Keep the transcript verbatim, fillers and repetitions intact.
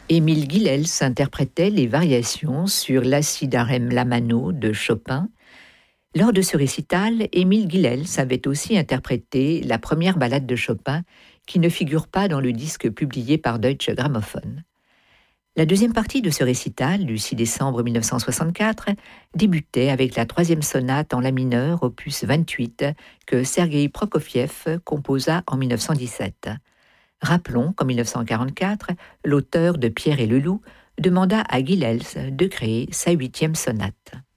Émile Guilels interprétait les variations sur l'Acidarem Lamano de Chopin. Lors de ce récital, Émile Guilels avait aussi interprété la première ballade de Chopin, qui ne figure pas dans le disque publié par Deutsche Grammophon. La deuxième partie de ce récital, du six décembre mille neuf cent soixante-quatre, débutait avec la troisième sonate en la mineur, opus vingt-huit, que Sergueï Prokofiev composa en mille neuf cent dix-sept. Rappelons qu'en mille neuf cent quarante-quatre, l'auteur de Pierre et le Loup demanda à Guilels de créer sa huitième sonate.